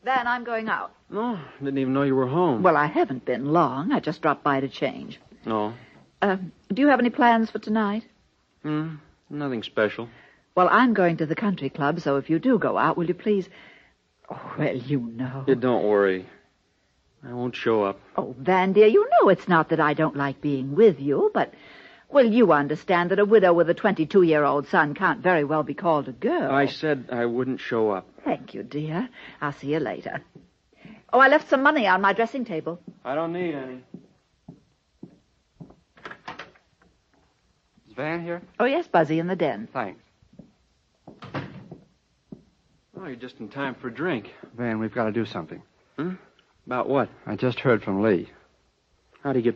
Van, I'm going out. No, didn't even know you were home. Well, I haven't been long. I just dropped by to change. No. Do you have any plans for tonight? Nothing special. Well, I'm going to the country club, so if you do go out, will you please... Oh, well, you know. Yeah, don't worry. I won't show up. Oh, Van, dear, you know it's not that I don't like being with you, but... Well, you understand that a widow with a 22-year-old son can't very well be called a girl. I said I wouldn't show up. Thank you, dear. I'll see you later. Oh, I left some money on my dressing table. I don't need any. Is Van here? Oh, yes, Buzzy, in the den. Thanks. Oh, you're just in time for a drink. Van, we've got to do something. About what? I just heard from Lee. How'd he get